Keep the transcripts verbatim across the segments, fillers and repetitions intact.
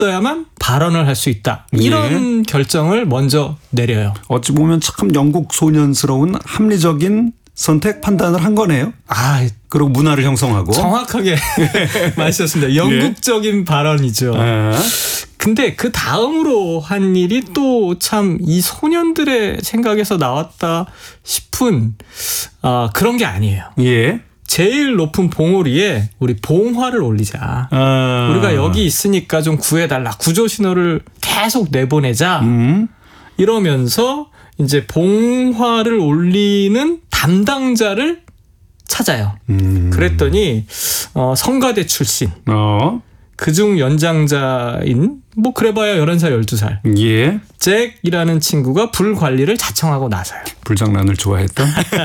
있어야만 발언을 할 수 있다. 이런 예. 결정을 먼저 내려요. 어찌 보면 참 영국 소년스러운 합리적인 선택 판단을 한 거네요. 아, 그리고 문화를 형성하고. 정확하게 말씀하셨습니다. 영국적인 예. 발언이죠. 예. 근데 그 다음으로 한 일이 또 참 이 소년들의 생각에서 나왔다 싶은 아, 그런 게 아니에요. 예. 제일 높은 봉우리에 우리 봉화를 올리자. 아. 우리가 여기 있으니까 좀 구해달라. 구조 신호를 계속 내보내자. 음. 이러면서 이제 봉화를 올리는 담당자를 찾아요. 음. 그랬더니 어, 성가대 출신. 어. 그중 연장자인 뭐 그래봐야 열한 살 열두 살. 예. 잭이라는 친구가 불 관리를 자청하고 나서요. 불장난을 좋아했던.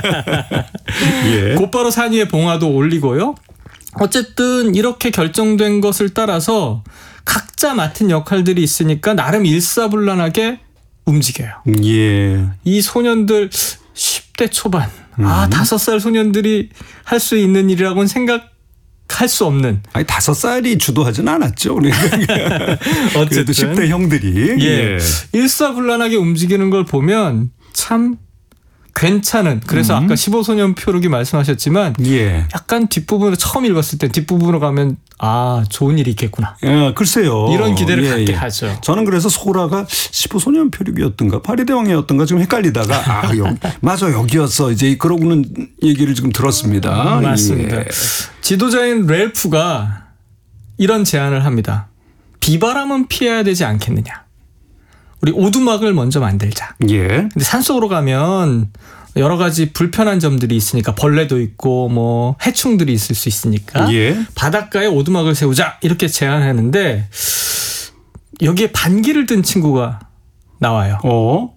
예. 곧바로 산 위에 봉화도 올리고요. 어쨌든 이렇게 결정된 것을 따라서 각자 맡은 역할들이 있으니까 나름 일사불란하게 움직여요. 예. 이 소년들 십 대 초반. 음. 아, 다섯 살 소년들이 할 수 있는 일이라고는 생각할 수 없는. 아니 다섯 살이 주도하진 않았죠. 어쨌든 그래도 십 대 형들이. 예. 예. 일사불란하게 움직이는 걸 보면 참 괜찮은. 그래서 음. 아까 십오 소년 표류기 말씀하셨지만 예. 약간 뒷부분으로 처음 읽었을 때 뒷부분으로 가면 아 좋은 일이 있겠구나. 예, 글쎄요. 이런 기대를 예, 갖게 예. 하죠. 저는 그래서 소라가 십오 소년 표류기였던가 파리대왕이었던가 지금 헷갈리다가 아 여기, 맞아 여기였어. 이제 그러고는 얘기를 지금 들었습니다. 음, 맞습니다. 예. 지도자인 렐프가 이런 제안을 합니다. 비바람은 피해야 되지 않겠느냐. 우리 오두막을 먼저 만들자. 예. 근데 산속으로 가면 여러 가지 불편한 점들이 있으니까 벌레도 있고 뭐 해충들이 있을 수 있으니까 예. 바닷가에 오두막을 세우자 이렇게 제안하는데 여기에 반기를 든 친구가 나와요. 어.